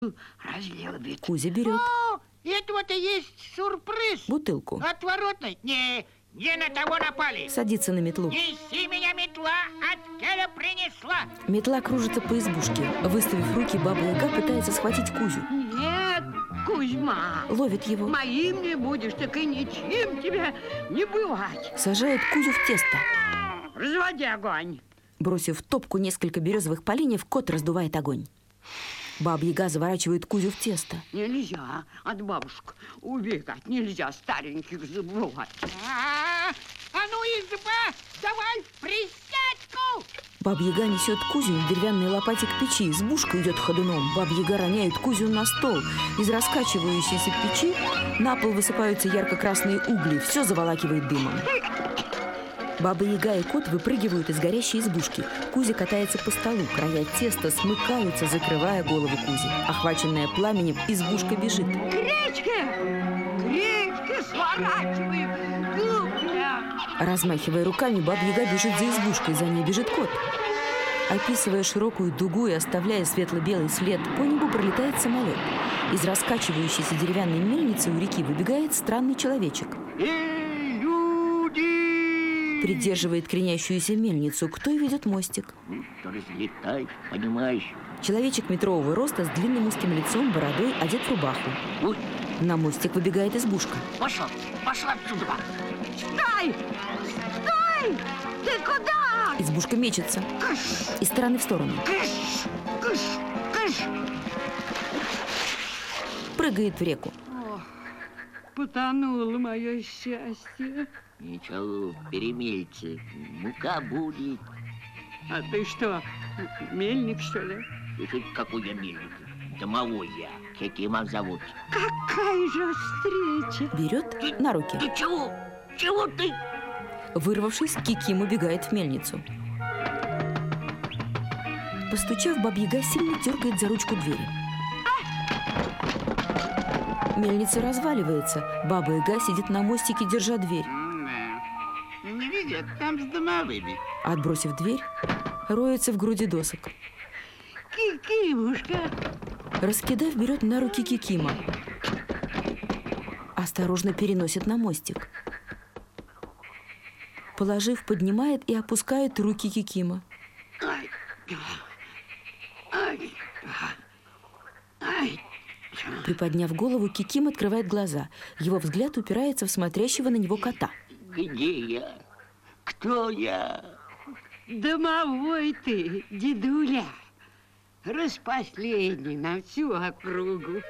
разлил ведь. Кузя берет Это вот и есть сюрприз. бутылку, Отворотный. Не на того напали. садится на метлу. Неси меня, метла, от Келя принесла. Метла кружится по избушке. Выставив руки, Баба-Яга пытается схватить Кузю. Нет, Кузьма, Ловит его, моим не будешь, так и ничем тебе не бывать. сажает Кузю в тесто. Разводи огонь. Бросив в топку несколько березовых поленьев, кот раздувает огонь. Баба-Яга заворачивает Кузю в тесто. Нельзя от бабушек убегать, нельзя стареньких забывать. Ну, изба, давай в присядку. Баба-Яга несет Кузю на деревянной лопате к печи. Избушка идет ходуном. Баба-Яга роняет Кузю на стол. Из раскачивающейся печи на пол высыпаются ярко-красные угли. Все заволакивает дымом. Баба-Яга и кот выпрыгивают из горящей избушки. Кузя катается по столу. Края теста смыкаются, закрывая голову Кузи. Охваченная пламенем, избушка бежит. Гречка! Гречка, сворачивай! Дубля! Размахивая руками, Баба-Яга бежит за избушкой. За ней бежит кот. Описывая широкую дугу и оставляя светло-белый след, по небу пролетает самолет. Из раскачивающейся деревянной мельницы у реки выбегает странный человечек. Придерживает кренящуюся мельницу. Кто и ведет мостик? Разлетай, понимаешь? Человечек метрового роста с длинным узким лицом, бородой, одет в рубаху. Ой. На мостик выбегает избушка. Пошла отсюда. Стой! Стой! Ты куда? Избушка мечется из стороны в сторону. Кыш, кыш, кыш. Прыгает в реку. Потонуло мое счастье. Ничего, перемельте. Мука будет. А ты что, мельник, что ли? Слушай, какой я мельник. Домовой я. Кикима зовут. Какая же встреча! Берет на руки. Ты чего? Чего ты? Вырвавшись, Киким убегает в мельницу. Постучав, Баба-Яга сильно дергает за ручку двери. Мельница разваливается. Баба-Яга сидит на мостике, держа дверь. Не видят, там с домовыми. Отбросив дверь, роется в груди досок. Кикимушка! Раскидав, берет на руки Кикима. Осторожно переносит на мостик. Положив, поднимает и опускает руки Кикима. Ай! Ай! Ай! Приподняв голову, Киким открывает глаза. Его взгляд упирается в смотрящего на него кота. Где я? Кто я? Домовой ты, дедуля. Распоследний на всю округу.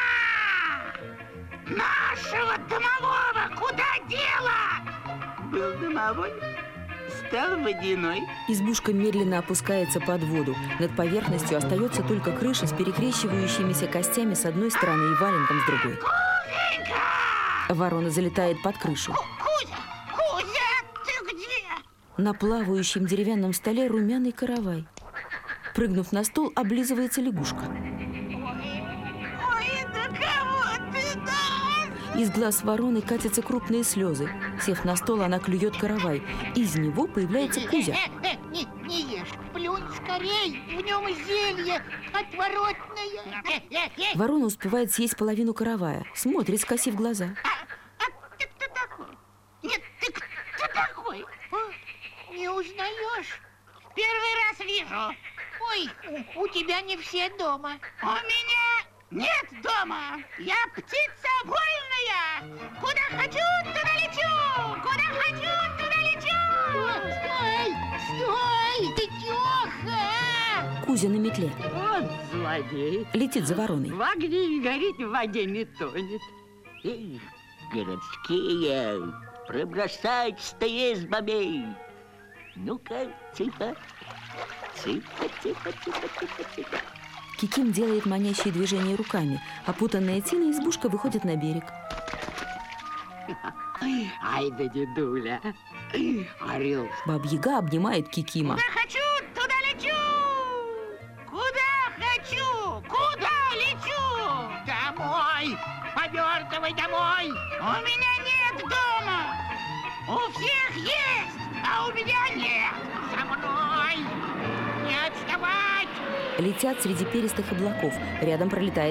Нашего домового куда дело? Был домовой, стал водяной. Избушка медленно опускается под воду. Над поверхностью остается только крыша с перекрещивающимися костями с одной стороны и валенком с другой. Кузенька! Ворона залетает под крышу. Кузя, ты где? На плавающем деревянном столе румяный каравай. Прыгнув на стол, облизывается лягушка. Ой, да кого ты дал? Из глаз вороны катятся крупные слезы. Сев на стол, она клюет каравай. Из него появляется Кузя. Не ешь, плюнь скорей, в нем зелье отворотное. Ворона успевает съесть половину каравая. Смотрит, скосив глаза. Ты кто такой? Нет, ты кто такой? Не узнаешь? Первый раз вижу. Ой, у тебя не все дома. У меня нет дома. Я птица вольная. Куда хочу, туда лечу. Куда хочу, туда лечу. Стой, ты тёха. Кузя на метле. Вот злодей. Летит за вороной. В огне не горит, в воде не тонет. Эй, городские, пробросать-то с бабей. Ну-ка, тихо. Тихо. Киким делает манящие движения руками. Опутанная тиной избушка выходит на берег. Ай да дедуля. Орел. Баба-Яга обнимает Кикима. Куда хочу, туда лечу! Куда хочу, куда лечу! Домой! Повертывай домой! У меня нет дома! У всех есть, а у меня нет! За мной! Не отставать! летят среди перистых облаков. Рядом пролетает